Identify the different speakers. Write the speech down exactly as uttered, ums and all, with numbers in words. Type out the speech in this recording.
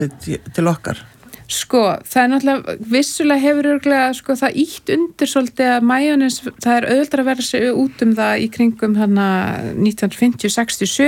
Speaker 1: til okkar?
Speaker 2: Sko, það er náttúrulega, vissulega hefur örgulega, sko, það ítt undir svolítið að majónes, það er auðvitað að vera sig út um það í kringum hana nítján hundruð fimmtíu, sextíu,